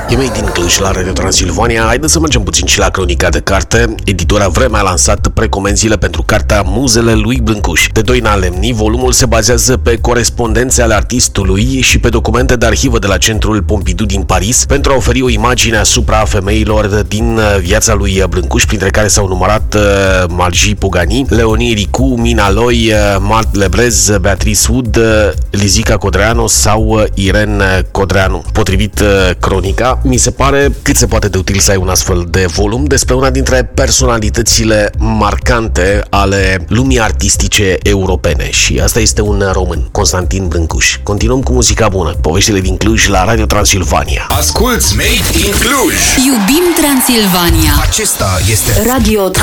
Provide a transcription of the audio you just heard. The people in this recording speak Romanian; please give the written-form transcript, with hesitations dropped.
E Made in Cluj la Radio Transilvania. Haideți să mergem puțin și la cronica de carte. Editura Vremea a lansat precomenzile pentru cartea Muzele lui Brâncuș. De Doina Lemni, volumul se bazează pe corespondențe ale artistului și pe documente de arhivă de la Centrul Pompidou din Paris pentru a oferi o imagine asupra femeilor din viața lui Brâncuș, printre care s-au numărat Margie Pogani, Leonie Ricu, Mina Loi, Mart Lebrez, Beatrice Wood, Lizica Codreanu sau Irene Codreanu. Potrivit cronica, mi se pare cât se poate de util să ai un astfel de volum despre una dintre personalitățile marcante ale lumii artistice europene și asta este un român, Constantin Brâncuș. Continuăm cu muzica bună, poveștile din Cluj la Radio Transilvania. Asculți Made in Cluj! Iubim Transilvania! Acesta este Radio